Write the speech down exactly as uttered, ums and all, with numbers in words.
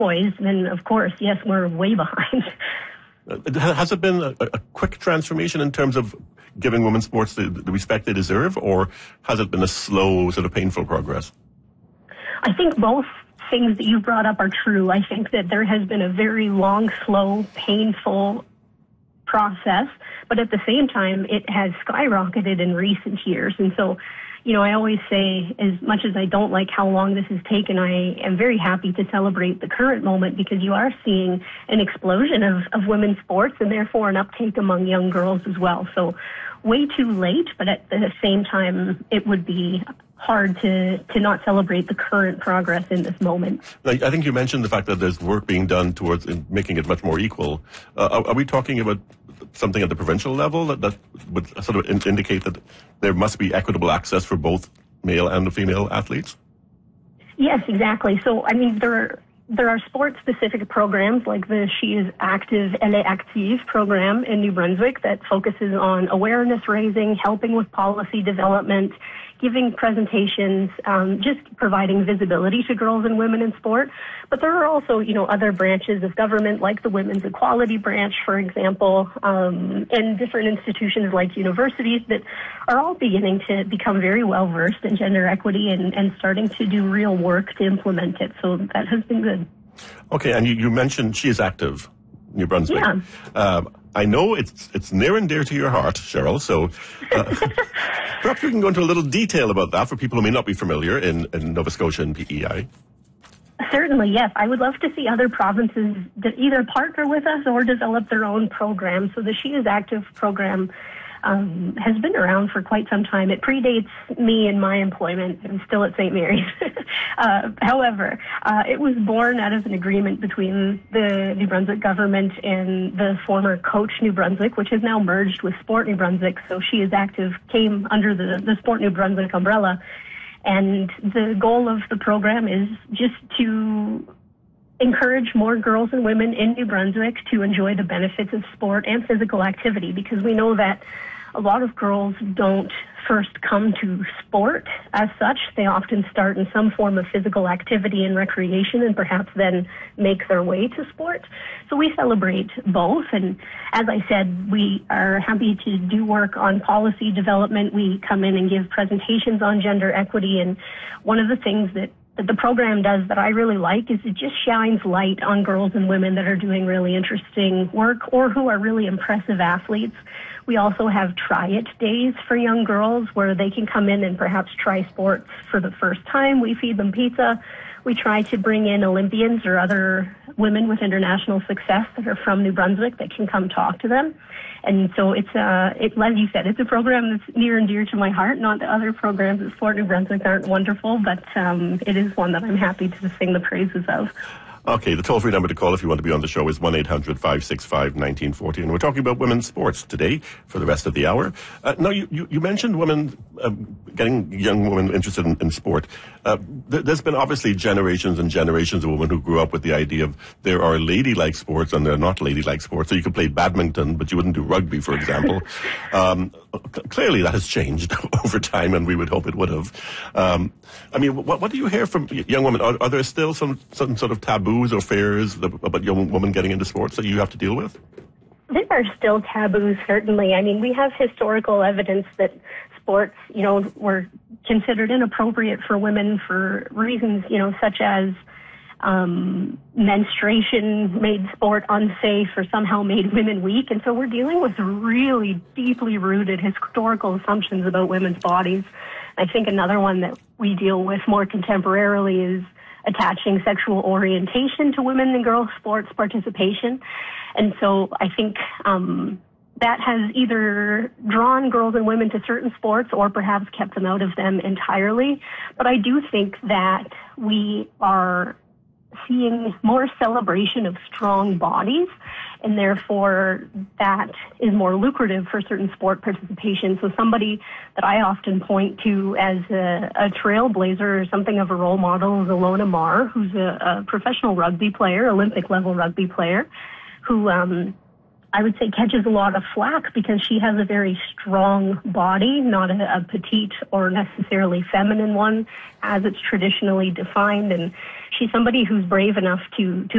boys, then of course, yes, we're way behind. Uh, Has it been a, a quick transformation in terms of giving women's sports the, the respect they deserve, or has it been a slow, sort of painful progress? I think both things that you brought up are true. I think that there has been a very long, slow, painful process, but at the same time, it has skyrocketed in recent years. And so, you know, I always say, as much as I don't like how long this has taken, I am very happy to celebrate the current moment, because you are seeing an explosion of, of women's sports and therefore an uptake among young girls as well. So way too late, but at the same time, it would be hard to, to not celebrate the current progress in this moment. I think you mentioned the fact that there's work being done towards making it much more equal. Uh, are, are we talking about something at the provincial level that, that would sort of in, indicate that there must be equitable access for both male and female athletes? Yes, exactly. So, I mean, there are, there are sport-specific programs like the She is Active, Elle est Active program in New Brunswick that focuses on awareness raising, helping with policy development, giving presentations, um, just providing visibility to girls and women in sport. But there are also, you know, other branches of government, like the Women's Equality Branch, for example, um, and different institutions like universities that are all beginning to become very well versed in gender equity and, and starting to do real work to implement it. So that has been good. Okay, and you, you mentioned She is Active, New Brunswick. Yeah. Um, I know it's it's near and dear to your heart, Cheryl, so uh, perhaps we can go into a little detail about that for people who may not be familiar in, in Nova Scotia and P E I. Certainly, yes. I would love to see other provinces that either partner with us or develop their own programs. So the She is Active program um, has been around for quite some time. It predates me in my employment. I'm still at Saint Mary's. uh, however, uh, it was born out of an agreement between the New Brunswick government and the former Coach New Brunswick, which has now merged with Sport New Brunswick. So She is Active came under the, the Sport New Brunswick umbrella. And the goal of the program is just to encourage more girls and women in New Brunswick to enjoy the benefits of sport and physical activity, because we know that a lot of girls don't first come to sport as such. They often start in some form of physical activity and recreation and perhaps then make their way to sport. So we celebrate both. And as I said, we are happy to do work on policy development. We come in and give presentations on gender equity. And one of the things that that the program does that I really like is it just shines light on girls and women that are doing really interesting work or who are really impressive athletes. We also have try it days for young girls where they can come in and perhaps try sports for the first time. We feed them pizza. We try to bring in Olympians or other women with international success that are from New Brunswick that can come talk to them. And so it's, uh, it, as you said, it's a program that's near and dear to my heart. Not that other programs at Sport New Brunswick aren't wonderful, but um, it is one that I'm happy to sing the praises of. Okay, the toll-free number to call if you want to be on the show is one eight hundred five six five one nine four zero. And we're talking about women's sports today for the rest of the hour. Uh, now, you, you, you mentioned women, um, getting young women interested in, in sport. Uh, th- there's been obviously generations and generations of women who grew up with the idea of there are ladylike sports and there are not ladylike sports. So you could play badminton, but you wouldn't do rugby, for example. um, c- clearly that has changed over time, and we would hope it would have. Um, I mean, what, what do you hear from young women? Are, are there still some, some sort of taboo or fears about young women getting into sports that you have to deal with? There are still taboos, certainly. I mean, we have historical evidence that sports, you know, were considered inappropriate for women for reasons, you know, such as um, menstruation made sport unsafe or somehow made women weak. And so we're dealing with really deeply rooted historical assumptions about women's bodies. I think another one that we deal with more contemporarily is attaching sexual orientation to women and girls sports participation. And so I think um, that has either drawn girls and women to certain sports or perhaps kept them out of them entirely. But I do think that we are seeing more celebration of strong bodies, and therefore that is more lucrative for certain sport participation. So somebody that I often point to as a, a trailblazer or something of a role model is Ilona Maher, who's a, a professional rugby player, Olympic-level rugby player, who um, I would say catches a lot of flack because she has a very strong body, not a, a petite or necessarily feminine one as it's traditionally defined. And she's somebody who's brave enough to, to